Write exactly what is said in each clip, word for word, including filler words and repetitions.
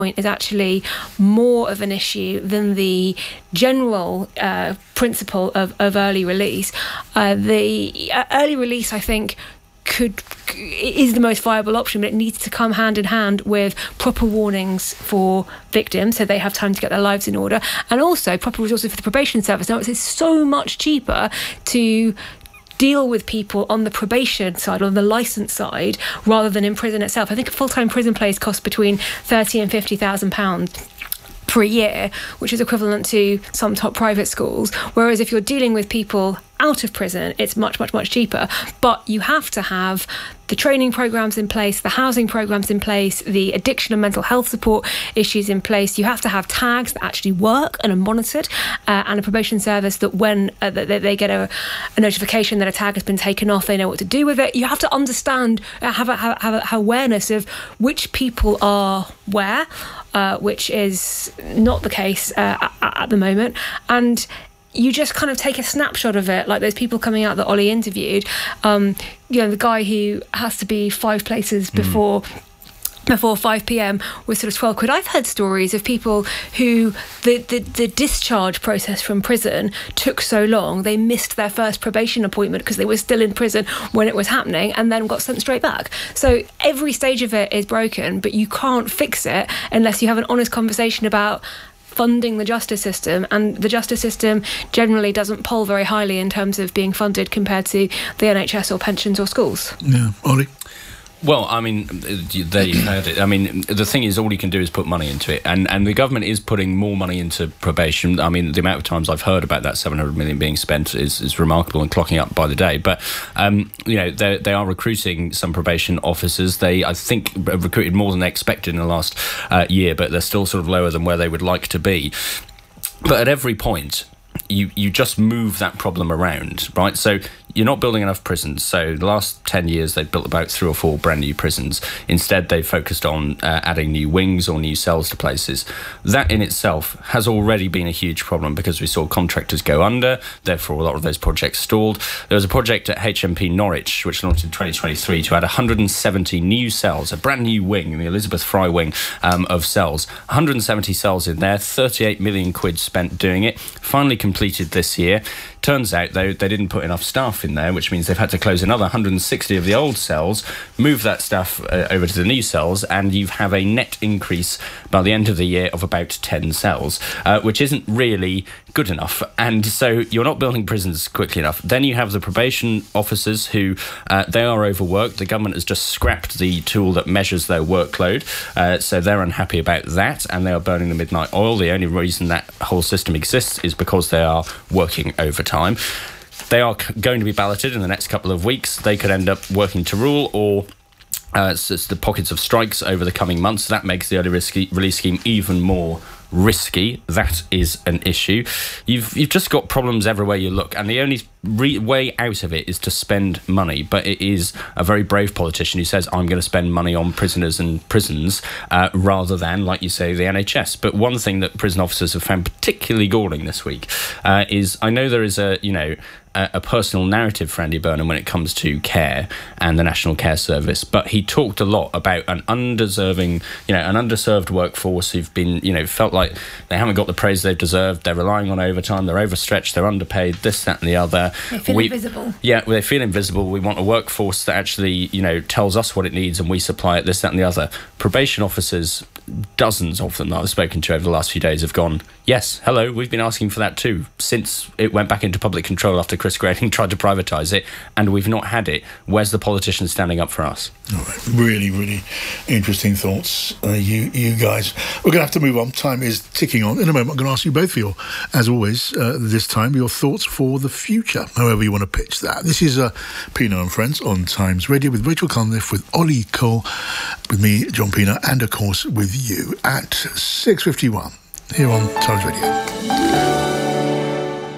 is actually more of an issue than the general uh, principle of, of early release. Uh, the uh, early release, I think, could is the most viable option, but it needs to come hand in hand with proper warnings for victims so they have time to get their lives in order, and also proper resources for the probation service. Now, it's so much cheaper to deal with people on the probation side, on the licence side, rather than in prison itself. I think a full-time prison place costs between thirty and fifty thousand pounds per year, which is equivalent to some top private schools. Whereas if you're dealing with people out of prison, it's much, much, much cheaper. But you have to have the training programs in place, the housing programs in place, the addiction and mental health support issues in place. You have to have tags that actually work and are monitored, uh, and a probation service that when uh, they, they get a, a notification that a tag has been taken off, they know what to do with it. You have to understand, uh, have, a, have, a, have awareness of which people are where, uh, which is not the case uh, at, at the moment. And you just kind of take a snapshot of it, like those people coming out that Ollie interviewed. Um, you know, the guy who has to be five places before mm. before five p.m. with sort of twelve quid. I've heard stories of people who the, the, the discharge process from prison took so long, they missed their first probation appointment because they were still in prison when it was happening, and then got sent straight back. So every stage of it is broken, but you can't fix it unless you have an honest conversation about funding the justice system, and the justice system generally doesn't poll very highly in terms of being funded compared to the N H S or pensions or schools. Yeah, Ollie? Well, I mean, there you heard it. I mean, the thing is, all you can do is put money into it, and and the government is putting more money into probation. I mean, the amount of times I've heard about that seven hundred million being spent is, is remarkable and clocking up by the day. But um, you know, they they are recruiting some probation officers. They, I think, recruited more than they expected in the last uh, year, but they're still sort of lower than where they would like to be. But at every point, you you just move that problem around, right? So you're not building enough prisons. So the last ten years, they've built about three or four brand new prisons. Instead, they've focused on uh, adding new wings or new cells to places. That in itself has already been a huge problem because we saw contractors go under. Therefore, a lot of those projects stalled. There was a project at H M P Norwich, which launched in twenty twenty-three, to add one hundred seventy new cells, a brand new wing, the Elizabeth Fry wing um, of cells. one hundred seventy cells in there, thirty-eight million quid spent doing it. Finally completed this year. Turns out, though, they didn't put enough staff in there, which means they've had to close another one hundred sixty of the old cells, move that staff uh, over to the new cells, and you have a net increase by the end of the year of about ten cells, uh, which isn't really good enough. And so you're not building prisons quickly enough. Then you have the probation officers who, uh, they are overworked. The government has just scrapped the tool that measures their workload, uh, so they're unhappy about that, and they are burning the midnight oil. The only reason that whole system exists is because they are working overtime. Time. They are c- going to be balloted in the next couple of weeks. They could end up working to rule, or uh, it's, it's the pockets of strikes over the coming months. That makes the early risky release scheme even more risky. That is an issue. You've you've just got problems everywhere you look, and the only re- way out of it is to spend money. But it is a very brave politician who says, I'm going to spend money on prisoners and prisons uh, rather than, like you say, the N H S. But one thing that prison officers have found particularly galling this week uh, is, I know there is a, you know, a, a personal narrative for Andy Burnham when it comes to care and the National Care Service, but he talked a lot about an undeserving, you know, an underserved workforce who've been, you know, felt like they haven't got the praise they've deserved. They're relying on overtime. They're overstretched. They're underpaid. This, that, and the other. They feel we, invisible. Yeah, well, they feel invisible. We want a workforce that actually, you know, tells us what it needs, and we supply it. This, that, and the other. Probation officers, dozens of them that I've spoken to over the last few days, have gone, yes, hello, we've been asking for that too since it went back into public control after Chris Grayling tried to privatise it, and we've not had it. Where's the politician standing up for us? All right. Really, really interesting thoughts, uh, you you guys. We're going to have to move on. Time is ticking on. In a moment, I'm going to ask you both for your, as always, uh, this time, your thoughts for the future, however you want to pitch that. This is uh, Pino and Friends on Times Radio with Rachel Cunliffe, with Ollie Cole, with me, John Pino, and, of course, with you at six fifty-one here on Times Radio.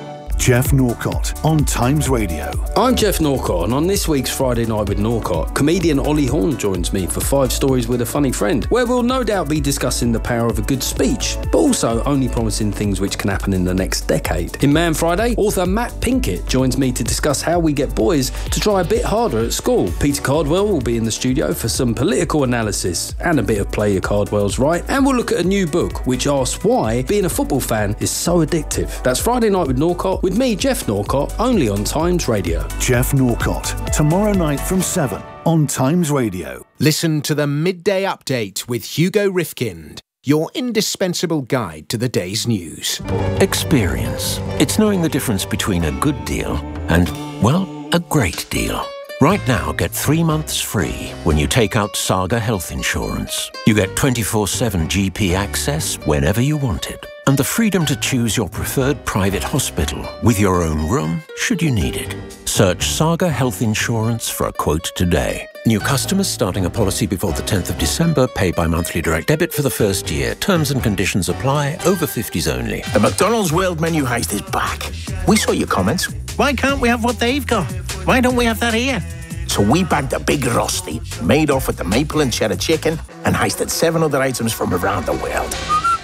Jeff Norcott on Times Radio. I'm Jeff Norcott, and on this week's Friday Night with Norcott, comedian Ollie Horn joins me for Five Stories with a Funny Friend, where we'll no doubt be discussing the power of a good speech, but also only promising things which can happen in the next decade. In Man Friday, author Matt Pinkett joins me to discuss how we get boys to try a bit harder at school. Peter Cardwell will be in the studio for some political analysis and a bit of Play Your Cardwell's Right, and we'll look at a new book which asks why being a football fan is so addictive. That's Friday Night with Norcott, with me, Jeff Norcott, only on Times Radio. Jeff Norcott, tomorrow night from seven on Times Radio. Listen to the Midday Update with Hugo Rifkind, your indispensable guide to the day's news. Experience. It's knowing the difference between a good deal and, well, a great deal. Right now, get three months free when you take out Saga Health Insurance. You get twenty-four seven G P access whenever you want it, and the freedom to choose your preferred private hospital with your own room should you need it. Search Saga Health Insurance for a quote today. New customers starting a policy before the tenth of December pay by monthly direct debit for the first year. Terms and conditions apply. Over fifties only. The McDonald's World Menu Heist is back. We saw your comments. Why can't we have what they've got? Why don't we have that here? So we bagged a big rosti, made off with the maple and cheddar chicken, and heisted seven other items from around the world.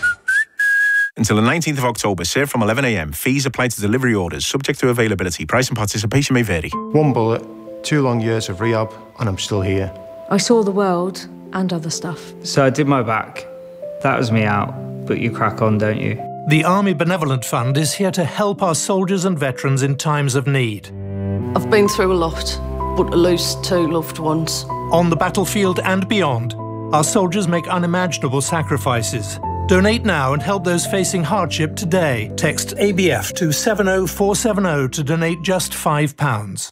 Until the nineteenth of October, served from eleven a m. Fees apply to delivery orders, subject to availability. Price and participation may vary. One bullet, two long years of rehab, and I'm still here. I saw the world and other stuff. So I did my back. That was me out. But you crack on, don't you? The Army Benevolent Fund is here to help our soldiers and veterans in times of need. I've been through a lot, but to lose two loved ones. On the battlefield and beyond, our soldiers make unimaginable sacrifices. Donate now and help those facing hardship today. Text A B F to seven oh four seven oh to donate just five pounds.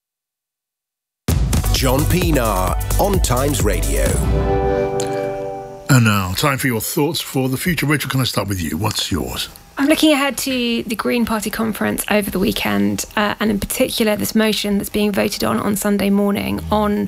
John Pienaar on Times Radio. And now, time for your thoughts for the future. Rachel, can I start with you? What's yours? I'm looking ahead to the Green Party conference over the weekend, uh, and in particular this motion that's being voted on on Sunday morning on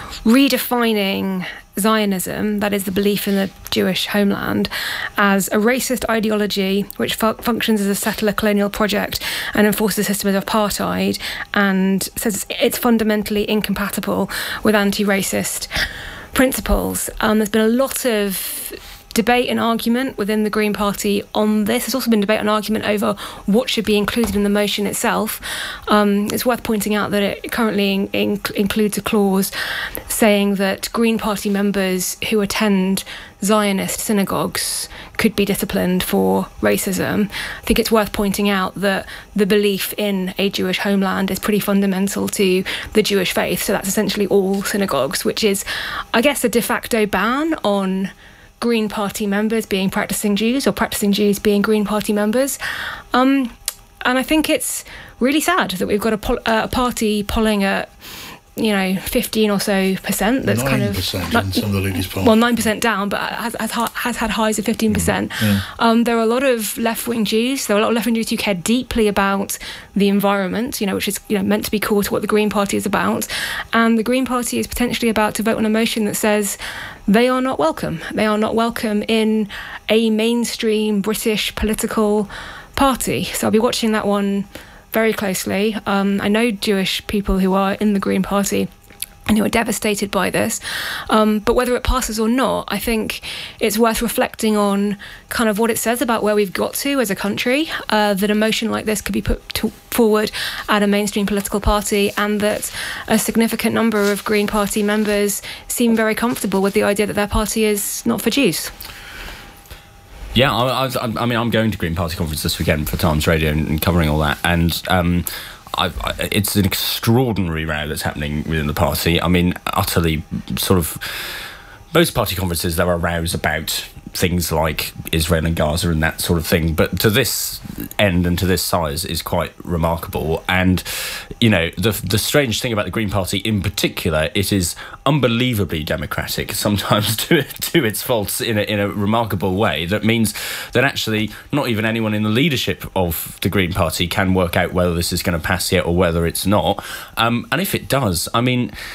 redefining Zionism, that is the belief in the Jewish homeland, as a racist ideology which fu- functions as a settler colonial project and enforces a system of apartheid, and says it's fundamentally incompatible with anti-racist principles. Um, there's been a lot of debate and argument within the Green Party on this. There's also been debate and argument over what should be included in the motion itself. Um, it's worth pointing out that it currently in, in, includes a clause saying that Green Party members who attend Zionist synagogues could be disciplined for racism. I think it's worth pointing out that the belief in a Jewish homeland is pretty fundamental to the Jewish faith. So that's essentially all synagogues, which is, I guess, a de facto ban on Green Party members being practicing Jews or practicing Jews being Green Party members. Um, and I think it's really sad that we've got a, pol- uh, a party polling at, you know, fifteen or so percent. That's kind of nine percent in some of the ladies' polls. Well, nine percent down, but has, has, has had highs of fifteen percent. Mm, yeah. um, there are a lot of left-wing Jews. There are a lot of left-wing Jews who care deeply about the environment, you know, which is, you know, meant to be core to what the Green Party is about. And the Green Party is potentially about to vote on a motion that says they are not welcome. They are not welcome in a mainstream British political party. So I'll be watching that one very closely. Um, I know Jewish people who are in the Green Party and who are devastated by this. Um, but whether it passes or not, I think it's worth reflecting on kind of what it says about where we've got to as a country, uh, that a motion like this could be put to, forward at a mainstream political party, and that a significant number of Green Party members seem very comfortable with the idea that their party is not for Jews. Yeah, I, I, I mean, I'm going to Green Party conference this weekend for Times Radio and, and covering all that, and um, I, I, it's an extraordinary row that's happening within the party. I mean, utterly sort of... Most party conferences, there are rows about things like Israel and Gaza and that sort of thing, but to this end and to this size is quite remarkable. And, you know, the the strange thing about the Green Party in particular, it is unbelievably democratic, sometimes to to its faults in a, in a remarkable way, that means that actually not even anyone in the leadership of the Green Party can work out whether this is going to pass yet or whether it's not. Um, and if it does, I mean...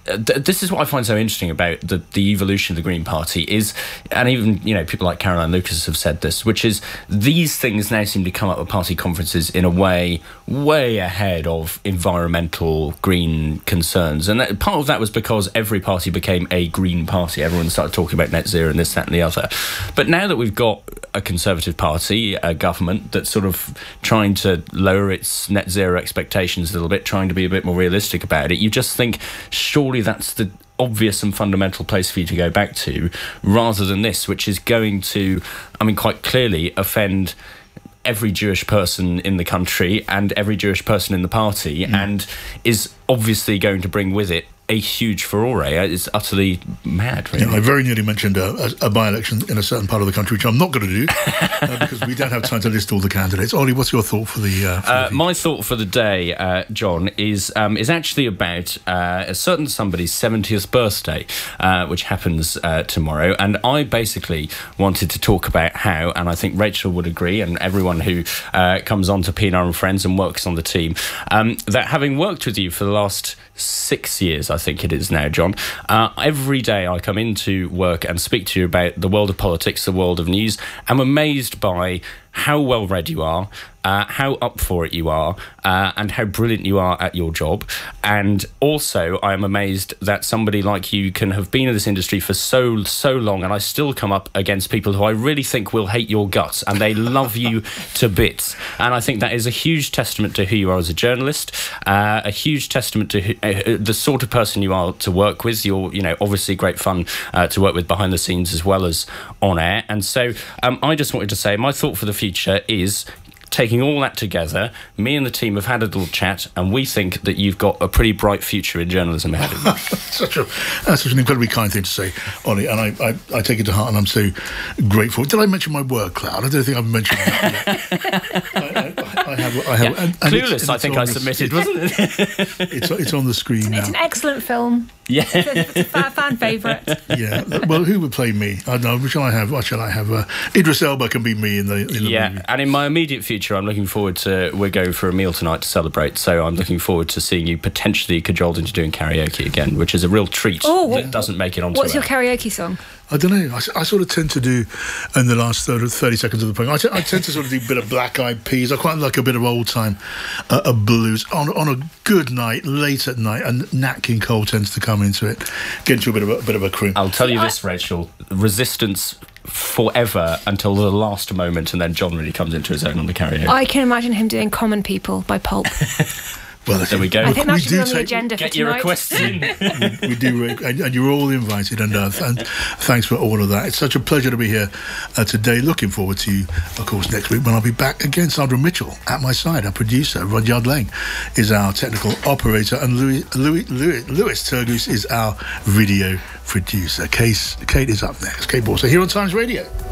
th- this is what I find so interesting about the, the evolution of the Green Party is, and even, you know, people like Caroline Lucas have said this, which is these things now seem to come up at party conferences in a way way ahead of environmental green concerns. And that, part of that was because every party became a green party. Everyone started talking about net zero and this, that and the other. But now that we've got a Conservative Party, a government that's sort of trying to lower its net zero expectations a little bit, trying to be a bit more realistic about it, you just think, surely that's the obvious and fundamental place for you to go back to, rather than this, which is going to, I mean, quite clearly offend every Jewish person in the country and every Jewish person in the party, mm. and is obviously going to bring with it a huge furore. It's utterly mad, really. Yeah, I very nearly mentioned a, a, a by-election in a certain part of the country, which I'm not going to do, uh, because we don't have time to list all the candidates. Ollie, what's your thought for the... Uh, for uh, the my thought for the day, uh, John, is um, is actually about uh, a certain somebody's seventieth birthday, uh, which happens uh, tomorrow, and I basically wanted to talk about how, and I think Rachel would agree, and everyone who uh, comes on to P and R and Friends and works on the team, um, that having worked with you for the last six years, I think it is now, John, uh, every day I come into work and speak to you about the world of politics, the world of news. I'm amazed by how well read you are, uh, how up for it you are, uh, and how brilliant you are at your job. And also, I am amazed that somebody like you can have been in this industry for so, so long, and I still come up against people who I really think will hate your guts, and they love you to bits. And I think that is a huge testament to who you are as a journalist, uh, a huge testament to who, uh, the sort of person you are to work with. You're, you know, obviously great fun uh, to work with behind the scenes as well as on air. And so um, I just wanted to say my thought for the future is, taking all that together, me and the team have had a little chat, and we think that you've got a pretty bright future in journalism ahead of you. such a, that's such an incredibly kind thing to say, Ollie, and I, I, I take it to heart, and I'm so grateful. Did I mention my word cloud? I don't think I've mentioned that yet. I, I, I have, I have, yeah. and, and Clueless, it's, I think I submitted, wasn't it? it's, it's on the screen now. It's an excellent film. Yeah, it's a, it's a fan favourite. Yeah, well, who would play me? I don't know. Which shall I have? What shall I have? Uh, Idris Elba can be me in the, in the yeah, movie. And in my immediate future, I'm looking forward to, we're going for a meal tonight to celebrate, so I'm looking forward to seeing you potentially cajoled into doing karaoke again, which is a real treat oh, that what, doesn't make it onto What's air. your karaoke song? I don't know. I, I sort of tend to do, in the last thirty seconds of the program, I, t- I tend to sort of do a bit of Black Eyed Peas. I quite like a bit of old time uh, a blues on on a good night, late at night, and Nat King Cole tends to come into it, get into a bit of a, a bit of a croon. I'll tell you this, Rachel, Resistance forever until the last moment, and then John really comes into his own on the karaoke. I can imagine him doing Common People by Pulp. Well, there we go. I think that we should do be on the take, agenda Get for your tonight. requests in. we, we do, and, and you're all invited, and, uh, and thanks for all of that. It's such a pleasure to be here uh, today. Looking forward to you, of course, next week when I'll be back again. Sandra Mitchell at my side, our producer. Rudyard Lang is our technical operator, and Louis, Louis, Louis, Lewis Turgoose is our video producer. Case, Kate is up next. Kate Borser here on Times Radio.